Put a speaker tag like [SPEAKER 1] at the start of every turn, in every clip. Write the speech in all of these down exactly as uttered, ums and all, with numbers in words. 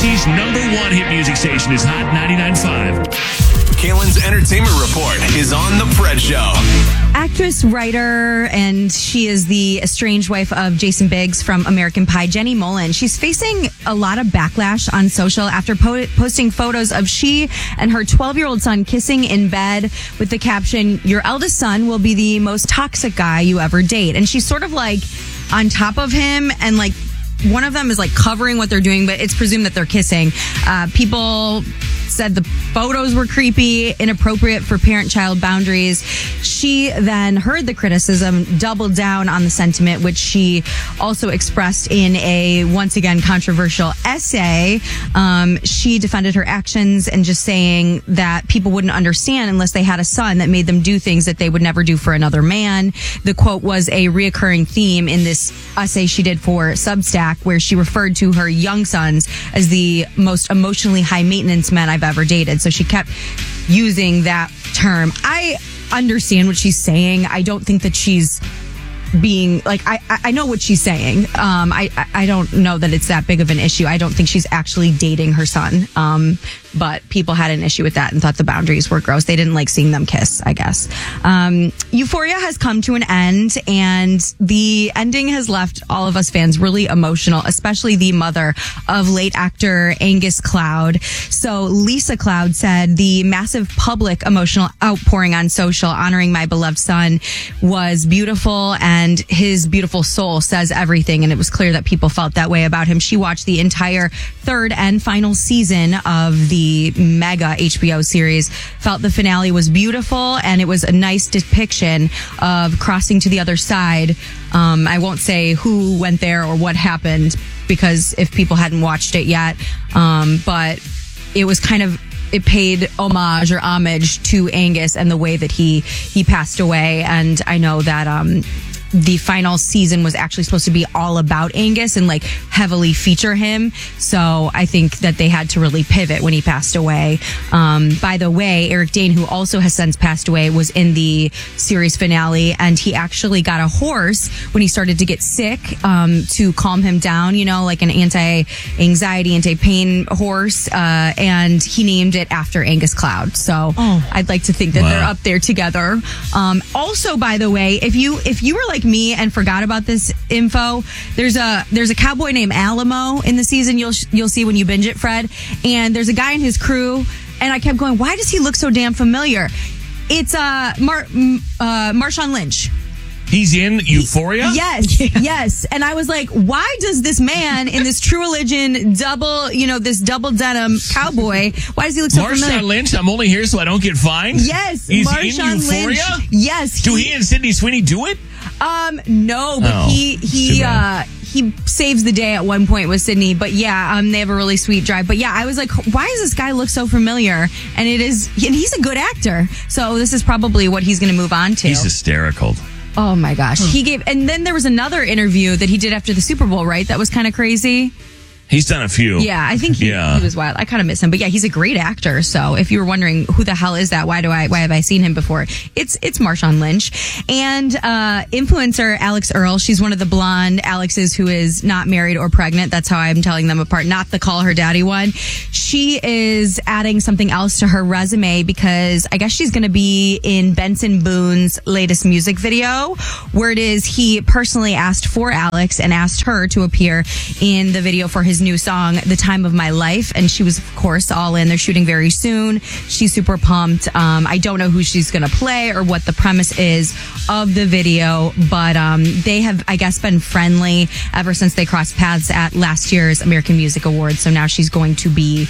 [SPEAKER 1] Boise's number one hit music station is Hot ninety-nine point five.
[SPEAKER 2] Kaylin's Entertainment Report is on The Fred Show.
[SPEAKER 3] Actress, writer, and she is the estranged wife of Jason Biggs from American Pie, Jenny Mollen. She's facing a lot of backlash on social after po- posting photos of she and her twelve-year-old son kissing in bed with the caption, "Your eldest son will be the most toxic guy you ever date." And she's sort of like on top of him, and like one of them is like covering what they're doing, but it's presumed that they're kissing. Uh, people said the photos were creepy, inappropriate for parent-child boundaries. She then heard the criticism, doubled down on the sentiment, which she also expressed in a, once again, controversial essay. Um, she defended her actions and just saying that people wouldn't understand unless they had a son that made them do things that they would never do for another man. The quote was a reoccurring theme in this essay she did for Substack, where she referred to her young sons as the most emotionally high-maintenance men I've ever dated. So she kept using that term. I understand what she's saying. I don't think that she's being like, I, I know what she's saying. Um, I, I don't know that it's that big of an issue. I don't think she's actually dating her son. Um, but people had an issue with that and thought the boundaries were gross. They didn't like seeing them kiss, I guess. Um, Euphoria has come to an end, and the ending has left all of us fans really emotional, especially the mother of late actor Angus Cloud. So Lisa Cloud said the massive public emotional outpouring on social honoring my beloved son was beautiful, and his beautiful soul says everything. And it was clear that people felt that way about him. She watched the entire third and final season of the mega H B O series, felt the finale was beautiful, and it was a nice depiction of crossing to the other side. Um, I won't say who went there or what happened, because if people hadn't watched it yet, um, but it was kind of, it paid homage or homage to Angus and the way that he he passed away. And I know that um the final season was actually supposed to be all about Angus and like heavily feature him. So I think that they had to really pivot when he passed away. Um, by the way, Eric Dane, who also has since passed away, was in the series finale, and he actually got a horse when he started to get sick, um, to calm him down, you know, like an anti-anxiety, anti-pain horse. Uh, and he named it after Angus Cloud. So oh. I'd like to think that wow. they're up there together. Um, also, by the way, if you, if you were like me and forgot about this info, there's a there's a cowboy named Alamo in the season. You'll you'll see when you binge it, Fred. And there's a guy in his crew, and I kept going, why does he look so damn familiar? It's uh, Mar- uh Marshawn Lynch.
[SPEAKER 1] He's in Euphoria?
[SPEAKER 3] Yes, yeah. yes. And I was like, why does this man in this True Religion double, you know, this double denim cowboy, why does he look so
[SPEAKER 1] Marshawn
[SPEAKER 3] familiar?
[SPEAKER 1] Marshawn Lynch, I'm only here so I don't get fined?
[SPEAKER 3] Yes,
[SPEAKER 1] He's
[SPEAKER 3] Marshawn
[SPEAKER 1] in Euphoria?
[SPEAKER 3] Lynch. Yes.
[SPEAKER 1] He, Do he and Sydney Sweeney do it?
[SPEAKER 3] Um, no, but
[SPEAKER 1] oh,
[SPEAKER 3] he, he, uh, he saves the day at one point with Sydney. But yeah, um, they have a really sweet drive. But yeah, I was like, why does this guy look so familiar? And it is, and he's a good actor. So this is probably what he's going to move on to.
[SPEAKER 1] He's hysterical.
[SPEAKER 3] Oh my gosh. He gave, and then there was another interview that he did after the Super Bowl, right? That was kind of crazy.
[SPEAKER 1] He's done a few.
[SPEAKER 3] Yeah, I think he,
[SPEAKER 1] yeah.
[SPEAKER 3] he was wild. I kind of miss him, but yeah, he's a great actor. So if you were wondering who the hell is that, why do I, why have I seen him before? It's it's Marshawn Lynch. And uh influencer Alex Earl. She's one of the blonde Alexes who is not married or pregnant. That's how I'm telling them apart. Not the call her daddy one. She is adding something else to her resume because I guess she's going to be in Benson Boone's latest music video, where it is he personally asked for Alex and asked her to appear in the video for his new song, The Time of My Life. And she was, of course, all in. They're shooting very soon. She's super pumped. Um, I don't know who she's going to play or what the premise is of the video, but um, they have, I guess, been friendly ever since they crossed paths at last year's American Music Awards. So now she's going to be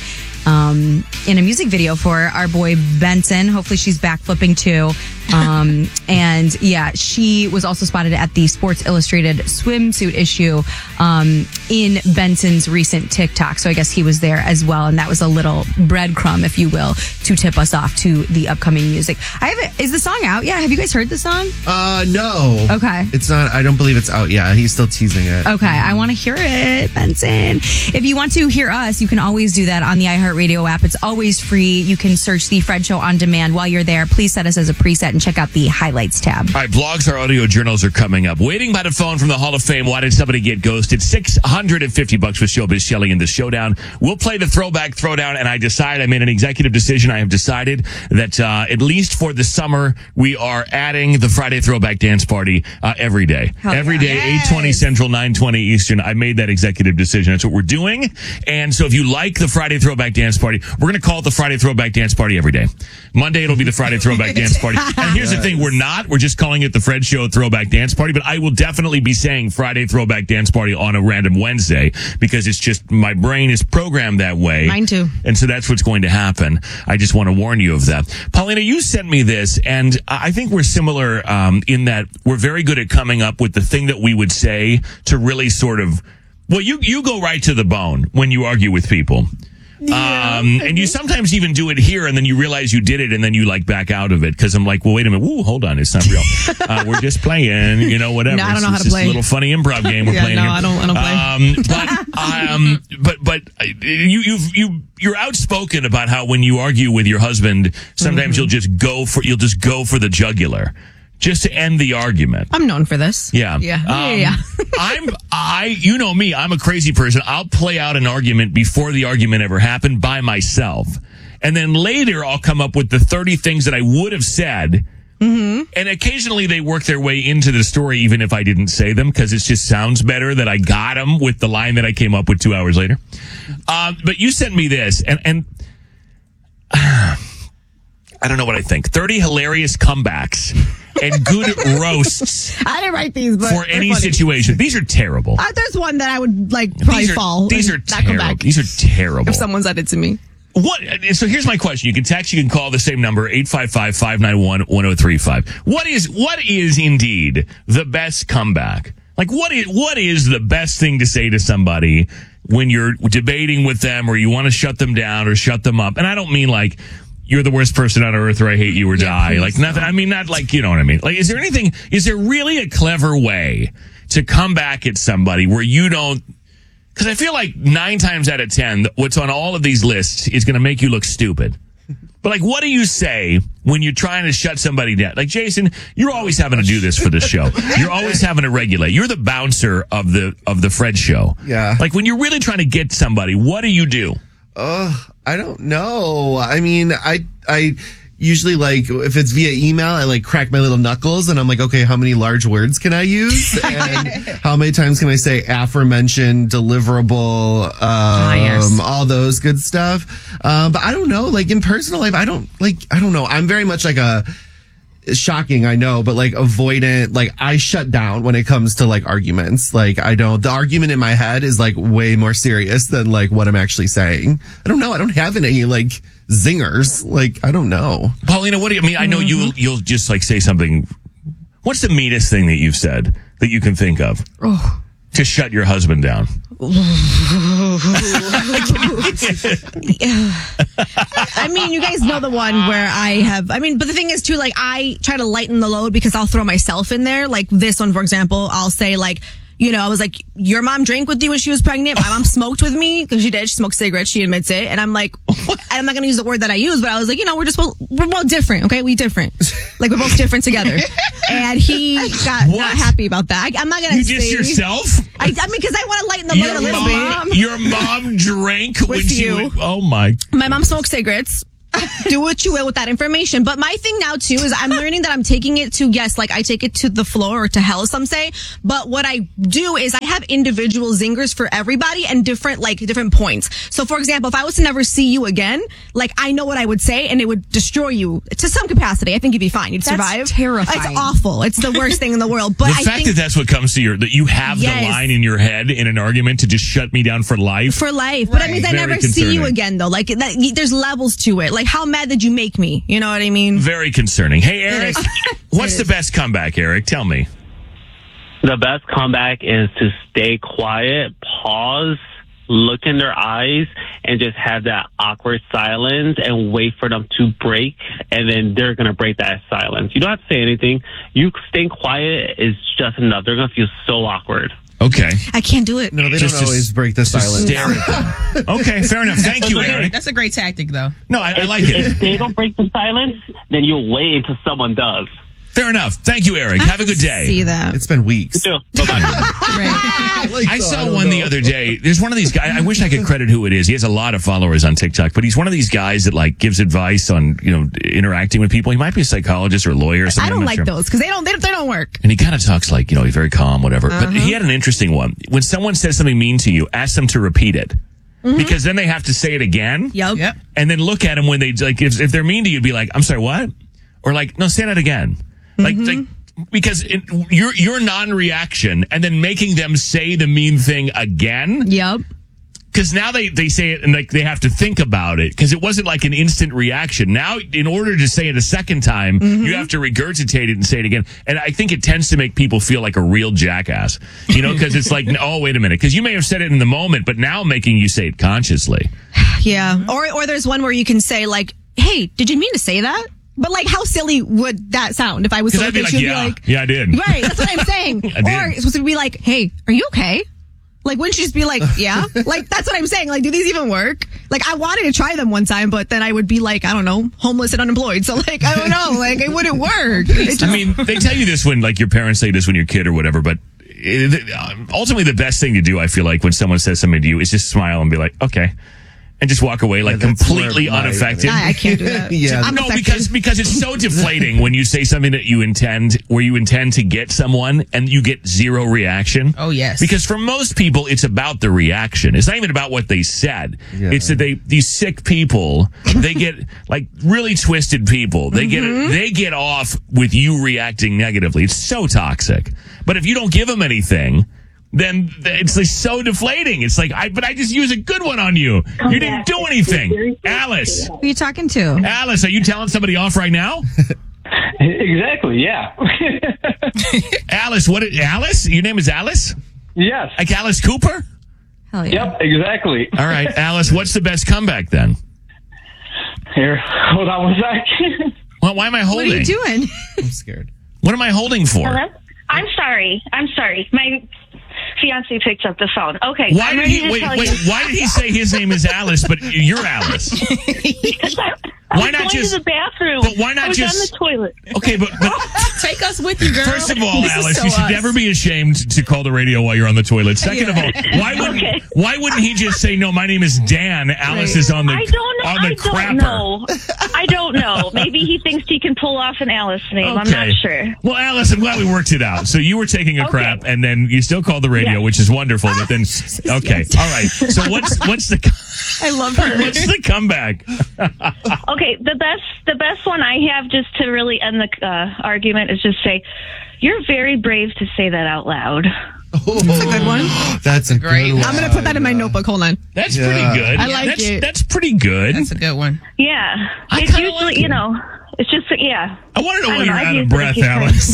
[SPEAKER 3] um, in a music video for our boy Benson. Hopefully she's back flipping too. Um, and yeah, she was also spotted at the Sports Illustrated swimsuit issue um, in Benson's recent TikTok. So I guess he was there as well. And that was a little breadcrumb, if you will, to tip us off to the upcoming music. I have it. Is the song out? Yeah. Have you guys heard the song?
[SPEAKER 4] Uh, no.
[SPEAKER 3] Okay.
[SPEAKER 4] It's not, I don't believe it's out yet. He's still teasing it.
[SPEAKER 3] Okay. I want to hear it, Benson. If you want to hear us, you can always do that on the iHeart iHeartRadio app. It's always free. You can search The Fred Show on demand while you're there. Please set us as a preset and check out the highlights tab.
[SPEAKER 1] All right, blogs, our audio journals are coming up. Waiting by the phone from the Hall of Fame. Why did somebody get ghosted? six hundred fifty bucks with Showbiz Shelley in the showdown. We'll play the throwback throwdown, and I decide, I made an executive decision. I have decided that uh, at least for the summer, we are adding the Friday Throwback Dance Party uh, every day.
[SPEAKER 3] Hell
[SPEAKER 1] every
[SPEAKER 3] yeah.
[SPEAKER 1] day,
[SPEAKER 3] Yes.
[SPEAKER 1] eight twenty Central, nine twenty Eastern. I made that executive decision. That's what we're doing. And so if you like the Friday Throwback Dance Party, we're going to call it the Friday Throwback Dance Party every day. Monday, it'll be the Friday Throwback Dance Party. And here's the thing, we're not. We're just calling it the Fred Show Throwback Dance Party. But I will definitely be saying Friday Throwback Dance Party on a random Wednesday because it's just my brain is programmed that way.
[SPEAKER 5] Mine too.
[SPEAKER 1] And so that's what's going to happen. I just want to warn you of that. Paulina, you sent me this, and I think we're similar um, in that we're very good at coming up with the thing that we would say to really sort of, well, you, you go right to the bone when you argue with people. Yeah. Um, and you sometimes even do it here, and then you realize you did it, and then you like back out of it because I'm like, well, wait a minute, woo, hold on, it's not real. uh, we're just playing, you know, whatever.
[SPEAKER 5] No, I don't know
[SPEAKER 1] it's,
[SPEAKER 5] how
[SPEAKER 1] it's
[SPEAKER 5] to
[SPEAKER 1] just
[SPEAKER 5] play.
[SPEAKER 1] a little funny improv game we're
[SPEAKER 5] Yeah,
[SPEAKER 1] playing
[SPEAKER 5] no,
[SPEAKER 1] here.
[SPEAKER 5] I don't- I don't play.
[SPEAKER 1] Um, but um, but but uh, you you've you you're outspoken about how when you argue with your husband, sometimes
[SPEAKER 5] Mm-hmm.
[SPEAKER 1] you'll just go for you'll just go for the jugular. Just to end the argument.
[SPEAKER 5] I'm known for this.
[SPEAKER 1] Yeah.
[SPEAKER 5] Yeah.
[SPEAKER 1] Um,
[SPEAKER 5] yeah, yeah.
[SPEAKER 1] I'm, I, you know me, I'm a crazy person. I'll play out an argument before the argument ever happened by myself. And then later I'll come up with the thirty things that I would have said. Mm-hmm. And occasionally they work their way into the story, even if I didn't say them, because it just sounds better that I got them with the line that I came up with two hours later. Um, but you sent me this, and, and, uh, I don't know what I think. thirty hilarious comebacks and good roasts
[SPEAKER 5] I didn't write these, but
[SPEAKER 1] for
[SPEAKER 5] they're
[SPEAKER 1] any
[SPEAKER 5] funny.
[SPEAKER 1] situation. These are terrible.
[SPEAKER 5] Uh, there's one that I would like probably
[SPEAKER 1] These are,
[SPEAKER 5] fall.
[SPEAKER 1] these
[SPEAKER 5] and
[SPEAKER 1] are
[SPEAKER 5] not come
[SPEAKER 1] terrible.
[SPEAKER 5] back
[SPEAKER 1] These are terrible.
[SPEAKER 5] if someone said it to me.
[SPEAKER 1] What? So here's my question. You can text, you can call the same number, eight five five, five nine one, one oh three five. What is, what is indeed the best comeback? Like, what is, what is the best thing to say to somebody when you're debating with them or you want to shut them down or shut them up? And I don't mean like, you're the worst person on earth or I hate you or die. Like nothing. I mean, not like, you know what I mean? Like, is there anything, is there really a clever way to come back at somebody where you don't, because I feel like nine times out of ten, what's on all of these lists is going to make you look stupid. But like, what do you say when you're trying to shut somebody down? Like, Jason, you're always having to do this for this show. You're always having to regulate. You're the bouncer of the, of the Fred Show.
[SPEAKER 4] Yeah.
[SPEAKER 1] Like when you're really trying to get somebody, what do you do?
[SPEAKER 4] Uh, I don't know. I mean, I, I usually like, if it's via email, I like crack my little knuckles and I'm like, okay, how many large words can I use? And how many times can I say aforementioned, deliverable, um,
[SPEAKER 5] Ah, yes.
[SPEAKER 4] all those good stuff. Um, but I don't know, like in personal life, I don't like, I don't know. I'm very much like a, shocking, I know, but like avoidant, like I shut down when it comes to like arguments. Like I don't, the argument in my head is like way more serious than like what I'm actually saying. I don't know. I don't have any like zingers. Like, I don't know.
[SPEAKER 1] Paulina, what do you I mean? I know you, you'll just like say something. What's the meanest thing that you've said that you can think of
[SPEAKER 5] Oh.
[SPEAKER 1] to shut your husband down?
[SPEAKER 5] I mean, you guys know the one where I have, I mean, but the thing is too, like, I try to lighten the load because I'll throw myself in there. Like this one, for example, I'll say like, you know, I was like, your mom drank with you when she was pregnant. My mom smoked with me because she did. She smoked cigarettes. She admits it. And I'm like, I'm not going to use the word that I use, but I was like, you know, we're just, both, we're both different. Okay. We different. Like we're both different together. And he got
[SPEAKER 1] What?
[SPEAKER 5] not happy about that. I, I'm not going to
[SPEAKER 1] You
[SPEAKER 5] say.
[SPEAKER 1] diss yourself?
[SPEAKER 5] I, I mean, because I want to lighten the load
[SPEAKER 1] Your
[SPEAKER 5] a little
[SPEAKER 1] mom,
[SPEAKER 5] bit.
[SPEAKER 1] your mom drank when
[SPEAKER 5] With
[SPEAKER 1] she
[SPEAKER 5] you.
[SPEAKER 1] went, oh my.
[SPEAKER 5] My mom smokes cigarettes. Do what you will with that information. But my thing now too is I'm learning that I'm taking it to, yes, like I take it to the floor or to hell, some say. But what I do is I have individual zingers for everybody and different, like different points. So for example, if I was to never see you again, like I know what I would say and it would destroy you to some capacity. I think you'd be fine. You'd
[SPEAKER 3] That's
[SPEAKER 5] survive.
[SPEAKER 3] terrifying.
[SPEAKER 5] It's awful. It's the worst thing in the world. But
[SPEAKER 1] The
[SPEAKER 5] I
[SPEAKER 1] fact
[SPEAKER 5] think
[SPEAKER 1] that that's what comes to your, that you have
[SPEAKER 5] Yes.
[SPEAKER 1] the line in your head in an argument to just shut me down for life.
[SPEAKER 5] for life. But I mean, I
[SPEAKER 1] Very
[SPEAKER 5] never see you
[SPEAKER 1] concerning.
[SPEAKER 5] again though. Like that, there's levels to it. Like how mad did you make me? You know what I mean?
[SPEAKER 1] Very concerning. Hey, Eric, what's
[SPEAKER 5] It
[SPEAKER 1] the
[SPEAKER 5] is.
[SPEAKER 1] best comeback, Eric? Tell me.
[SPEAKER 6] The best comeback is to stay quiet, pause, look in their eyes, and just have that awkward silence and wait for them to break, and then they're going to break that silence. You don't have to say anything. You staying quiet is just enough. They're going to feel so awkward.
[SPEAKER 1] Okay.
[SPEAKER 5] I can't do it.
[SPEAKER 4] No, they
[SPEAKER 1] Just
[SPEAKER 4] don't
[SPEAKER 1] to
[SPEAKER 4] always
[SPEAKER 1] s-
[SPEAKER 4] break the
[SPEAKER 1] Just
[SPEAKER 4] silence.
[SPEAKER 1] stare at them. Okay, fair enough. Thank you, Eric.
[SPEAKER 7] That's a great tactic, though.
[SPEAKER 1] No, I, I like
[SPEAKER 6] If
[SPEAKER 1] it.
[SPEAKER 6] they don't break the silence, then you'll wait until someone does.
[SPEAKER 1] Fair enough. Thank you, Eric. Have a good day.
[SPEAKER 5] See that.
[SPEAKER 4] It's been weeks.
[SPEAKER 6] So, bye-bye.
[SPEAKER 7] Right.
[SPEAKER 1] I saw one the other day. There's one of these guys. I wish I could credit who it is. He has a lot of followers on TikTok, but he's one of these guys that like gives advice on, you know, interacting with people. He might be a psychologist or a lawyer or something.
[SPEAKER 5] I
[SPEAKER 1] I'm
[SPEAKER 5] don't
[SPEAKER 1] not
[SPEAKER 5] like
[SPEAKER 1] sure.
[SPEAKER 5] those because they don't they, they don't work.
[SPEAKER 1] And he kind of talks like, you know, he's very calm, whatever. But he had an interesting one. When someone says something mean to you, ask them to repeat it. Because then they have to say it again.
[SPEAKER 5] Yep.
[SPEAKER 7] Yep.
[SPEAKER 1] And then look at them when they, like, if, if they're mean to you, be like, I'm sorry, what? Or like, no, say that again. Like, like, because it, your your non-reaction and then making them say the mean thing again.
[SPEAKER 5] Yep.
[SPEAKER 1] Because now they, they say it and like they have to think about it because it wasn't like an instant reaction. Now, in order to say it a second time, you have to regurgitate it and say it again. And I think it tends to make people feel like a real jackass, you know, because it's like, oh, wait a minute. Because you may have said it in the moment, but now making you say it consciously.
[SPEAKER 5] Yeah. Or or there's one where you can say like, "Hey, did you mean to say that?" But like, how silly would that sound if I was
[SPEAKER 1] Because
[SPEAKER 5] so
[SPEAKER 1] I'd be like,
[SPEAKER 5] she'd
[SPEAKER 1] yeah,
[SPEAKER 5] be like,
[SPEAKER 1] yeah, I did.
[SPEAKER 5] right, that's what I'm saying.
[SPEAKER 1] I did.
[SPEAKER 5] Or it's supposed to be like, "Hey, are you okay?" Like, wouldn't you just be like, "Yeah"? Like, that's what I'm saying. Like, do these even work? Like, I wanted to try them one time, but then I would be like, I don't know, homeless and unemployed. So like, I don't know, like it wouldn't work. It just,
[SPEAKER 1] I mean, they tell you this when, like, your parents say this when you're a kid or whatever, but it, ultimately the best thing to do, I feel like, when someone says something to you is just smile and be like, okay. And just walk away, like,
[SPEAKER 4] Yeah, that's
[SPEAKER 1] completely
[SPEAKER 4] where my-
[SPEAKER 1] unaffected.
[SPEAKER 5] I, I can't do that.
[SPEAKER 4] Yeah.
[SPEAKER 5] I'm
[SPEAKER 1] no,
[SPEAKER 5] affected.
[SPEAKER 1] because because it's so deflating when you say something that you intend, where you intend to get someone, and you get zero reaction.
[SPEAKER 7] Oh, yes.
[SPEAKER 1] Because for most people, it's about the reaction. It's not even about what they said.
[SPEAKER 4] Yeah.
[SPEAKER 1] It's that they these sick people, they get like really twisted people. They get they get off with you reacting negatively. It's so toxic. But if you don't give them anything, then it's like so deflating. It's like, I but I just use a good one on you. You didn't do anything. Alice,
[SPEAKER 3] Who are you talking to?
[SPEAKER 1] Alice, are you telling somebody off right now?
[SPEAKER 6] Exactly, yeah.
[SPEAKER 1] Alice, what? Alice? Your name is Alice?
[SPEAKER 6] Yes.
[SPEAKER 1] Like Alice Cooper?
[SPEAKER 3] Hell yeah.
[SPEAKER 6] Yep, exactly.
[SPEAKER 1] All right, Alice, what's the best comeback then?
[SPEAKER 6] Here, hold on one sec.
[SPEAKER 1] Well, why am I
[SPEAKER 3] What are
[SPEAKER 1] holding?
[SPEAKER 3] you doing?
[SPEAKER 4] I'm scared.
[SPEAKER 1] What am I holding for?
[SPEAKER 8] Hello? I'm sorry. I'm sorry. My fiance picked up the phone. Okay.
[SPEAKER 1] Why
[SPEAKER 8] I'm
[SPEAKER 1] did
[SPEAKER 8] ready
[SPEAKER 1] he
[SPEAKER 8] to
[SPEAKER 1] wait?
[SPEAKER 8] tell
[SPEAKER 1] Wait,
[SPEAKER 8] you.
[SPEAKER 1] why did he say his name is Alice, but you're Alice?
[SPEAKER 8] Because I, I
[SPEAKER 1] Why
[SPEAKER 8] was
[SPEAKER 1] not
[SPEAKER 8] going
[SPEAKER 1] just-
[SPEAKER 8] to the bathroom.
[SPEAKER 1] but why not
[SPEAKER 8] I was
[SPEAKER 1] just-
[SPEAKER 8] on the toilet.
[SPEAKER 1] Okay, but, but
[SPEAKER 7] Take us with you, girl.
[SPEAKER 1] first of all,
[SPEAKER 7] This is
[SPEAKER 1] Alice,
[SPEAKER 7] so
[SPEAKER 1] you should
[SPEAKER 7] us.
[SPEAKER 1] never be ashamed to call the radio while you're on the toilet. Second of all, why wouldn't
[SPEAKER 8] Okay.
[SPEAKER 1] why wouldn't he just say, "No, my name is Dan. Alice is on the
[SPEAKER 8] I don't know.
[SPEAKER 1] on the
[SPEAKER 8] I
[SPEAKER 1] crapper."
[SPEAKER 8] don't know. I don't know. Maybe he thinks he can pull off an Alice name. I'm not sure.
[SPEAKER 1] Well, Alice, I'm glad we worked it out. So you were taking a
[SPEAKER 8] Okay.
[SPEAKER 1] crap, and then you still called the radio,
[SPEAKER 8] Yes.
[SPEAKER 1] which is wonderful. But then, okay, all right. So what's what's the
[SPEAKER 5] I love her.
[SPEAKER 1] what's the comeback?
[SPEAKER 8] Okay, the best the best one I have just to really end the uh, argument is just say, "You're very brave to say that out loud."
[SPEAKER 5] That's a good one.
[SPEAKER 4] That's a
[SPEAKER 7] Great.
[SPEAKER 4] good one.
[SPEAKER 5] I'm gonna put that in my notebook. Hold on.
[SPEAKER 1] That's
[SPEAKER 4] Yeah.
[SPEAKER 1] pretty good.
[SPEAKER 5] I like
[SPEAKER 1] that's,
[SPEAKER 5] it.
[SPEAKER 1] That's pretty good.
[SPEAKER 7] That's a good one.
[SPEAKER 8] Yeah,
[SPEAKER 1] I
[SPEAKER 8] it's
[SPEAKER 1] kinda
[SPEAKER 8] usually
[SPEAKER 1] like
[SPEAKER 8] you
[SPEAKER 1] it.
[SPEAKER 8] know, it's just yeah.
[SPEAKER 1] I want to know
[SPEAKER 8] I
[SPEAKER 1] why
[SPEAKER 8] don't
[SPEAKER 1] you're
[SPEAKER 8] know, I've
[SPEAKER 1] out of
[SPEAKER 8] used it a
[SPEAKER 1] breath,
[SPEAKER 8] few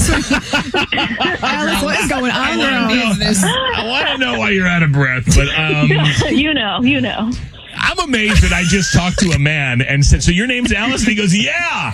[SPEAKER 1] Alice.
[SPEAKER 5] Alice, what is going on, girl?
[SPEAKER 7] Business.
[SPEAKER 1] I want to know why you're out of breath, but um,
[SPEAKER 8] You know, you know.
[SPEAKER 1] I'm amazed that I just talked to a man and said, "So your name's Alice?" And he goes, "Yeah."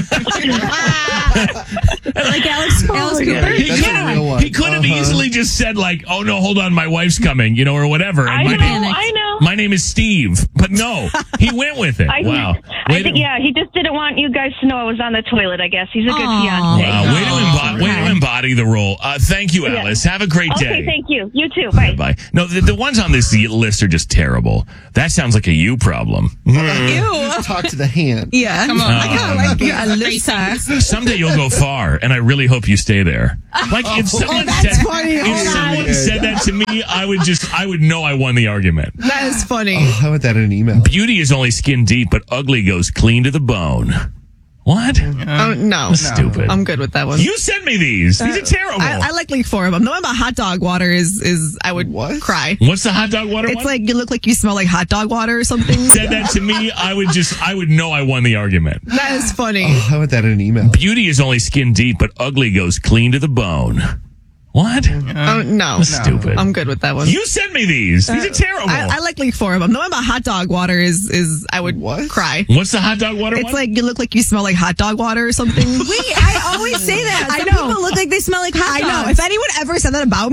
[SPEAKER 3] Like Alex, Alice Cooper?
[SPEAKER 1] He
[SPEAKER 4] That's
[SPEAKER 1] could,
[SPEAKER 4] a real one.
[SPEAKER 1] he could have
[SPEAKER 4] Uh-huh.
[SPEAKER 1] easily just said like, "Oh no, hold on, my wife's coming," you know, or whatever. And
[SPEAKER 8] I
[SPEAKER 1] my
[SPEAKER 8] know,
[SPEAKER 1] name,
[SPEAKER 8] I know.
[SPEAKER 1] my name is Steve, but no, he went with it.
[SPEAKER 8] I,
[SPEAKER 1] Wow.
[SPEAKER 8] I
[SPEAKER 1] Way
[SPEAKER 8] think
[SPEAKER 1] to-
[SPEAKER 8] yeah, he just didn't want you guys to know I was on the toilet. I guess he's a good
[SPEAKER 3] Aw.
[SPEAKER 8] fiance.
[SPEAKER 1] Wow, way to, embody, way to
[SPEAKER 3] okay.
[SPEAKER 1] embody the role. Uh, thank you,
[SPEAKER 8] Yeah.
[SPEAKER 1] Alice. Have a great
[SPEAKER 8] Okay,
[SPEAKER 1] day.
[SPEAKER 8] thank you. You too. Bye.
[SPEAKER 1] Bye. No, the, the ones on this list are just terrible. That sounds like a you problem.
[SPEAKER 5] Ew.
[SPEAKER 4] Talk to the hand.
[SPEAKER 5] Yeah.
[SPEAKER 7] Come on.
[SPEAKER 5] I kind of like your Alyssa.
[SPEAKER 1] Someday you'll go far, and I really hope you stay there. Like if someone
[SPEAKER 5] that's
[SPEAKER 1] said,
[SPEAKER 5] funny.
[SPEAKER 1] if
[SPEAKER 5] Oh,
[SPEAKER 1] someone
[SPEAKER 4] that's
[SPEAKER 1] said that to me, I would just, I would know I won the argument.
[SPEAKER 5] That is funny.
[SPEAKER 4] How about that in an email?
[SPEAKER 1] Beauty is only skin deep, but ugly goes clean to the bone. What?
[SPEAKER 5] Oh no,
[SPEAKER 1] Stupid.
[SPEAKER 5] I'm good with that one.
[SPEAKER 1] You sent me these. These are terrible.
[SPEAKER 5] I, I like League four of them. The one about hot dog water is is I would
[SPEAKER 4] What?
[SPEAKER 5] cry.
[SPEAKER 1] What's the hot dog water
[SPEAKER 5] It's
[SPEAKER 1] one?
[SPEAKER 5] like you look like you smell like hot dog water or something.
[SPEAKER 1] Said that to me, I would just, I would know I won the argument.
[SPEAKER 5] That is funny.
[SPEAKER 4] How about that in an email?
[SPEAKER 1] Beauty is only skin deep, but ugly goes clean to the bone. What?
[SPEAKER 5] Oh no,
[SPEAKER 1] Stupid.
[SPEAKER 5] I'm good with that one.
[SPEAKER 1] You sent me these. These are terrible.
[SPEAKER 5] I, I like League four of them. The one about hot dog water is is I would
[SPEAKER 4] What?
[SPEAKER 5] cry.
[SPEAKER 1] What's the hot dog water
[SPEAKER 5] It's
[SPEAKER 1] one?
[SPEAKER 5] like you look like you smell like hot dog water or something.
[SPEAKER 3] Wait, I always say that.
[SPEAKER 5] I
[SPEAKER 3] Some
[SPEAKER 5] know.
[SPEAKER 3] people look like they smell like hot
[SPEAKER 5] I
[SPEAKER 3] dogs.
[SPEAKER 5] know. If anyone ever said that about me,